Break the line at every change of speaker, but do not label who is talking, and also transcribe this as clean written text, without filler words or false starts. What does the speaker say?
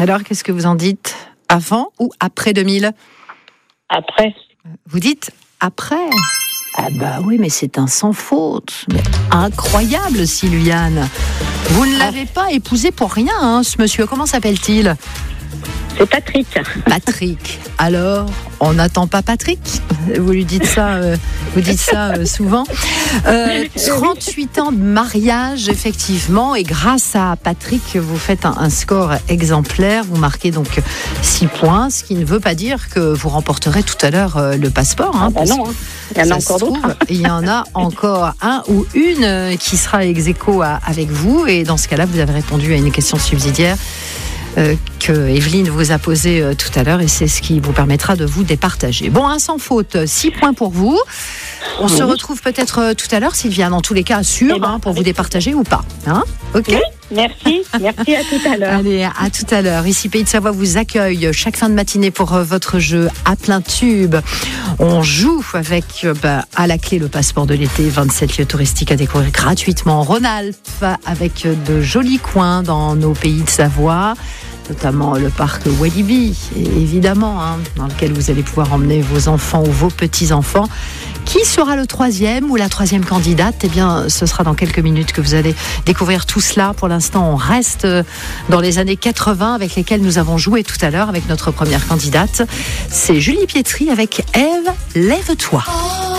Alors, qu'est-ce que vous en dites ? Avant ou après 2000 ?
Après.
Vous dites après ? Ah bah oui, mais c'est un sans faute. Mais incroyable, Sylviane. Vous ne l'avez pas épousé pour rien, hein, ce monsieur. Comment s'appelle-t-il ?
C'est Patrick.
Patrick. Alors, on n'attend pas Patrick ? Vous lui dites ça, souvent. 38 ans de mariage, effectivement, et grâce à Patrick, vous faites un score exemplaire. Vous marquez donc 6 points, ce qui ne veut pas dire que vous remporterez tout à l'heure le passeport. Hein,
non, hein. Il y en a encore d'autres.
Il y en a encore un ou une qui sera ex aequo avec vous, et dans ce cas-là, vous avez répondu à une question subsidiaire que Evelyne vous a posé tout à l'heure, et c'est ce qui vous permettra de vous départager. Bon, un sans faute, 6 points pour vous. On se retrouve peut-être tout à l'heure, Sylviane, en tous les cas, sûr, pour vous départager ou pas. Hein, ok.
Oui, merci, à tout à l'heure.
Allez, à tout à l'heure. Ici, Pays de Savoie vous accueille chaque fin de matinée pour votre jeu à plein tube. On joue avec, à la clé, le passeport de l'été, 27 lieux touristiques à découvrir gratuitement en Rhône-Alpes, avec de jolis coins dans nos Pays de Savoie, notamment le parc Walibi, évidemment, dans lequel vous allez pouvoir emmener vos enfants ou vos petits-enfants. Qui sera le troisième ou la troisième candidate ? Eh bien, ce sera dans quelques minutes que vous allez découvrir tout cela. Pour l'instant, on reste dans les années 80 avec lesquelles nous avons joué tout à l'heure avec notre première candidate. C'est Julie Pietri avec Ève, lève-toi.